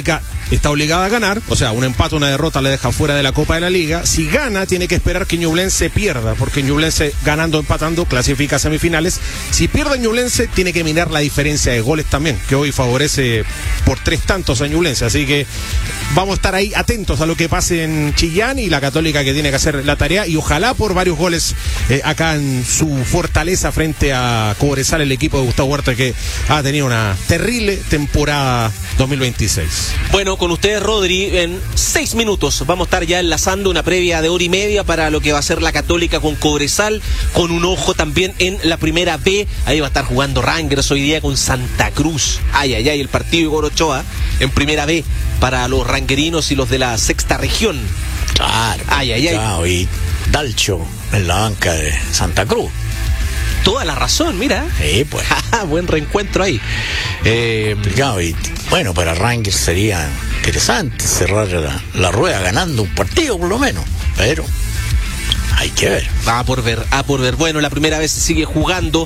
Speaker 9: está obligada a ganar, o sea, un empate, una derrota le deja fuera de la Copa de la Liga. Si gana, tiene que esperar que Ñublense pierda, porque Ñublense ganando, empatando, clasifica a semifinales. Si pierde Ñublense, tiene que mirar la diferencia de goles también, que hoy favorece por 3 tantos a Ñublense, así que vamos a estar ahí atentos a lo que pase en Chillán, y la Católica que tiene que hacer la tarea, y ojalá por varios goles acá en su fortaleza frente a Cobresal, el equipo de Gustavo Huerta, que ha tenido una terrible temporada 2026.
Speaker 4: Bueno, con ustedes, Rodri, en 6 minutos vamos a estar ya enlazando una previa de hora y media para lo que va a ser la Católica con Cobresal, con un ojo también en la primera B. Ahí va a estar jugando Rangers hoy día con Santa Cruz. Ay, el partido de Igor Ochoa en primera B para los ranguerinos y los de la sexta región.
Speaker 5: Claro. Claro, y Dalcho en la banca de Santa Cruz.
Speaker 4: Toda la razón, mira.
Speaker 5: Sí, pues.
Speaker 4: Buen reencuentro ahí.
Speaker 5: Claro, y bueno, para Rangers sería interesante cerrar la rueda ganando un partido por lo menos, pero hay que ver.
Speaker 4: A por ver. Bueno, la primera vez se sigue jugando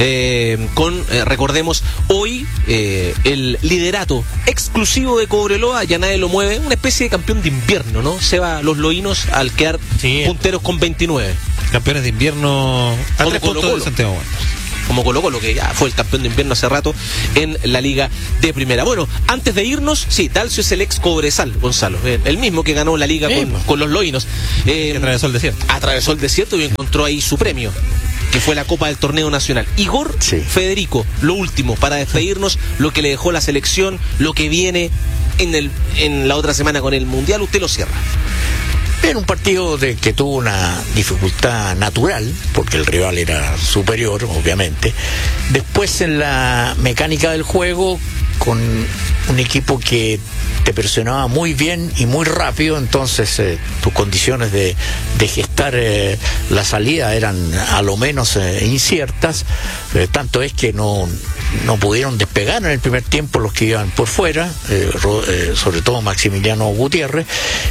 Speaker 4: recordemos, hoy el liderato exclusivo de Cobreloa, ya nadie lo mueve, una especie de campeón de invierno, ¿no? Se va los loínos al quedar punteros con 29.
Speaker 3: Campeones de invierno a 3 puntos de Santiago Wanderers.
Speaker 4: Como Colo-Colo, que ya fue el campeón de invierno hace rato en la Liga de Primera. Bueno, antes de irnos, sí, Dalcio es el ex Cobresal, Gonzalo, el mismo que ganó la Liga con los loínos.
Speaker 3: Atravesó el desierto.
Speaker 4: Atravesó el desierto y encontró ahí su premio, que fue la Copa del Torneo Nacional. Igor, Federico, lo último, para despedirnos, lo que le dejó la selección, lo que viene en la otra semana con el Mundial, usted lo cierra.
Speaker 5: Era un partido que tuvo una dificultad natural, porque el rival era superior, obviamente. Después, en la mecánica del juego, con un equipo que te presionaba muy bien y muy rápido, entonces tus condiciones de gestar la salida eran a lo menos inciertas. Tanto es que no pudieron despegar en el primer tiempo los que iban por fuera, sobre todo Maximiliano Gutiérrez.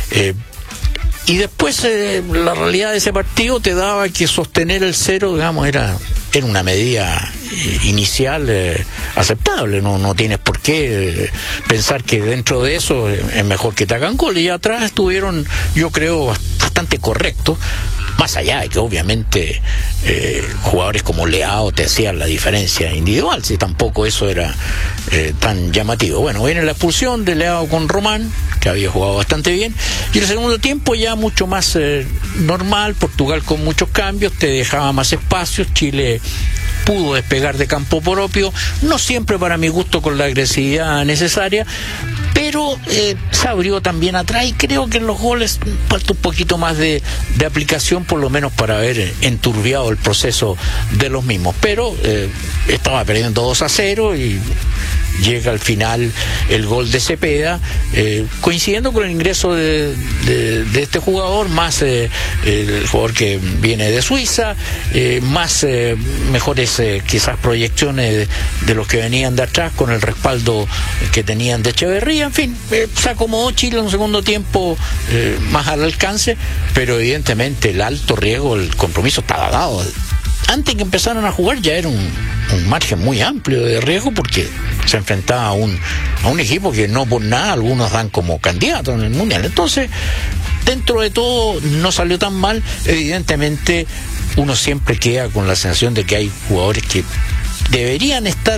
Speaker 5: Y después la realidad de ese partido te daba que sostener el 0, digamos, era una medida inicial aceptable. No tienes por qué pensar que dentro de eso es mejor que te hagan gol. Y atrás estuvieron, yo creo, bastante correctos. Más allá de que obviamente jugadores como Leao te hacían la diferencia individual, si tampoco eso era tan llamativo. Bueno, viene la expulsión de Leao con Román, que había jugado bastante bien, y el segundo tiempo ya mucho más normal. Portugal con muchos cambios, te dejaba más espacios. Chile pudo despegar de campo propio, no siempre para mi gusto con la agresividad necesaria, pero se abrió también atrás, y creo que en los goles falta un poquito más de aplicación, por lo menos para haber enturbiado el proceso de los mismos. Pero estaba perdiendo 2-0 y llega al final el gol de Cepeda, coincidiendo con el ingreso de este jugador, más el jugador que viene de Suiza, más mejores quizás proyecciones de los que venían de atrás, con el respaldo que tenían de Echeverría. En fin, se acomodó Chile en un segundo tiempo más al alcance, pero evidentemente el alto riesgo, el compromiso estaba dado. Antes que empezaran a jugar ya era un margen muy amplio de riesgo, porque se enfrentaba a un equipo que no por nada algunos dan como candidato en el Mundial. Entonces, dentro de todo no salió tan mal. Evidentemente uno siempre queda con la sensación de que hay jugadores que deberían estar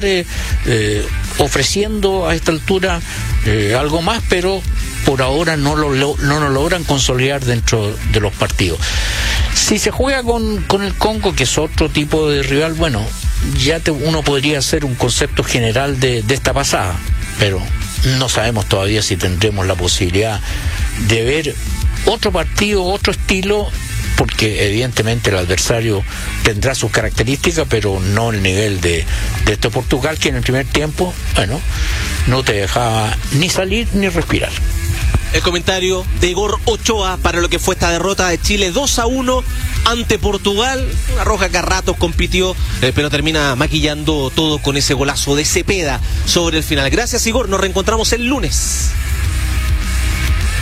Speaker 5: ofreciendo a esta altura algo más, pero por ahora no lo logran consolidar dentro de los partidos. Si se juega con el Congo, que es otro tipo de rival, bueno, ya uno podría hacer un concepto general de esta pasada, pero no sabemos todavía si tendremos la posibilidad de ver otro partido, otro estilo, porque evidentemente el adversario tendrá sus características, pero no el nivel de este Portugal, que en el primer tiempo, bueno, no te dejaba ni salir ni respirar.
Speaker 4: El comentario de Igor Ochoa para lo que fue esta derrota de Chile 2-1 ante Portugal. Una roja que a ratos compitió, pero termina maquillando todo con ese golazo de Cepeda sobre el final. Gracias, Igor, nos reencontramos el lunes.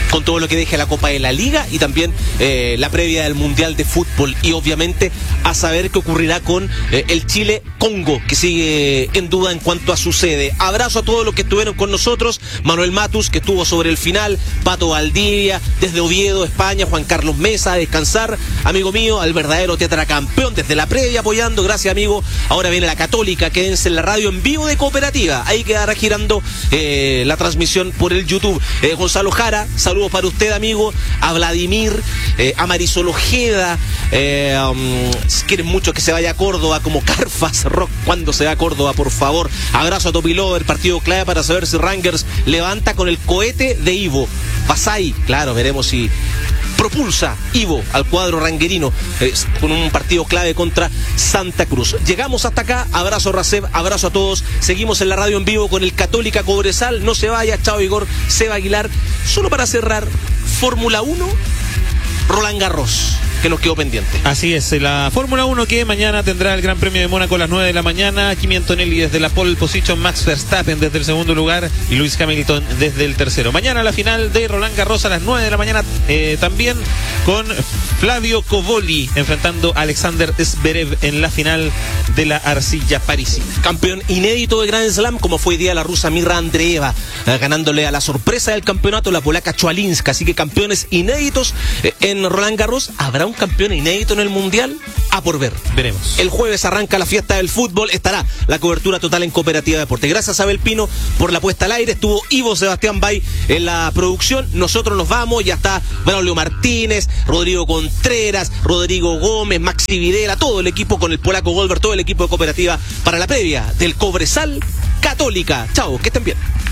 Speaker 4: con todo lo que deje la Copa de la Liga y también la previa del Mundial de Fútbol, y obviamente a saber qué ocurrirá con el Chile-Congo, que sigue en duda en cuanto a su sede. Abrazo a todos los que estuvieron con nosotros, Manuel Matus, que estuvo sobre el final, Pato Valdivia, desde Oviedo, España, Juan Carlos Mesa, a descansar, amigo mío, al verdadero tetracampeón desde la previa apoyando, gracias amigo. Ahora viene la Católica, quédense en la radio en vivo de Cooperativa, ahí quedará girando la transmisión por el YouTube. Gonzalo Jara, saludos para usted amigo, a Vladimir, a Marisol Ojeda, quieren mucho que se vaya a Córdoba como Carfas Rock, cuando se va a Córdoba por favor. Abrazo a Topilover, partido clave para saber si Rangers levanta con el cohete de Ivo Pasay, claro, veremos si propulsa Ivo al cuadro ranguerino con un partido clave contra Santa Cruz. Llegamos hasta acá, abrazo Raseb, abrazo a todos, seguimos en la radio en vivo con el Católica Cobresal, no se vaya, chao Igor, Seba Aguilar. Solo para cerrar, Fórmula 1, Roland Garros, que nos quedó pendiente.
Speaker 3: Así es, la Fórmula 1 que mañana tendrá el Gran Premio de Mónaco a las 9 de la mañana. Kimi Antonelli desde la pole position, Max Verstappen desde el segundo lugar y Lewis Hamilton desde el tercero. Mañana la final de Roland Garros a las 9 de la mañana, también con Flavio Covoli enfrentando a Alexander Zverev en la final de la arcilla parisina.
Speaker 4: Campeón inédito de Grand Slam, como fue hoy día la rusa Mirra Andreeva, ganándole a la sorpresa del campeonato la polaca Chwalinska. Así que campeones inéditos en Roland Garros. ¿Habrá un campeón inédito en el Mundial? A por ver.
Speaker 3: Veremos.
Speaker 4: El jueves arranca la fiesta del fútbol. Estará la cobertura total en Cooperativa Deporte. Gracias a Abel Pino por la puesta al aire. Estuvo Ivo Sebastián Bay en la producción. Nosotros nos vamos. Ya está Braulio Martínez, Rodrigo Contreras, Rodrigo Gómez, Maxi Videla, todo el equipo con el polaco Goldberg, todo el equipo de Cooperativa para la previa del Cobresal Católica. Chao, que estén bien.